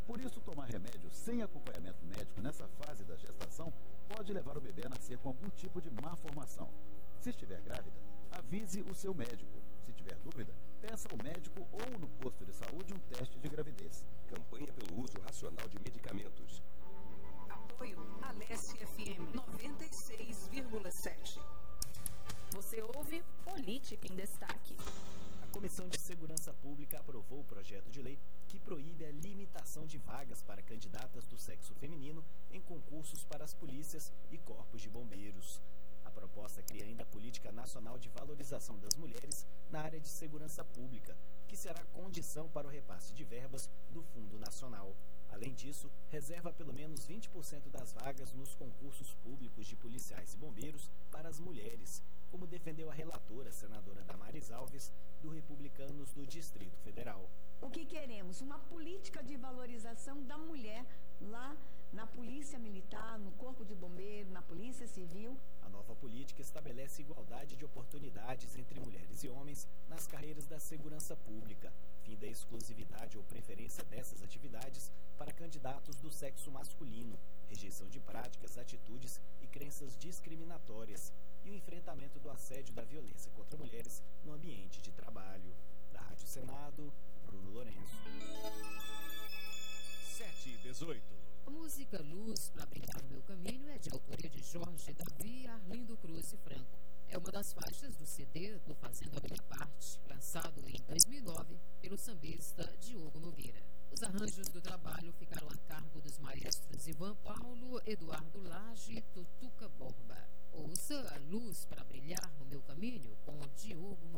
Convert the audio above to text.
Por isso, tomar remédio sem acompanhamento médico nessa fase da gestação pode levar o bebê a nascer com algum tipo de má formação. Se estiver grávida, avise o seu médico. Se tiver dúvida, peça ao médico ou no posto de saúde um teste de gravidez. Campanha pelo uso racional de medicamentos. Apoio Alesse FM 96,7. Você ouve Política em Destaque. A Comissão de Segurança Pública aprovou o projeto de lei que proíbe a limitação de vagas para candidatas do sexo feminino em concursos para as polícias e corpos de bombeiros. A proposta cria ainda a Política Nacional de Valorização das Mulheres na área de segurança pública, que será condição para o repasse de verbas do Fundo Nacional. Além disso, reserva pelo menos 20% das vagas nos concursos públicos de policiais e bombeiros para as mulheres, como defendeu a relatora, senadora Damares Alves, do Republicanos do Distrito Federal. O que queremos? Uma política de valorização da mulher lá na Polícia Militar, no Corpo de Bombeiro, na Polícia Civil. A nova política estabelece igualdade de oportunidades entre mulheres e homens nas carreiras da segurança pública, fim da exclusividade ou preferência dessas atividades para candidatos do sexo masculino, rejeição de práticas, atitudes e crenças discriminatórias e o enfrentamento do assédio e da violência contra mulheres no ambiente de trabalho. Da Rádio Senado, Bruno Lourenço. 7h18. A música Luz para Brilhar no Meu Caminho é de autoria de Jorge Davi, Arlindo Cruz e Franco. É uma das faixas do CD Tô Fazendo a Minha Parte, lançado em 2009 pelo sambista Diogo Nogueira. Os arranjos do trabalho ficaram a cargo dos maestros Ivan Paulo, Eduardo Lage e Tutuca Borba. Ouça a Luz para Brilhar no Meu Caminho com Diogo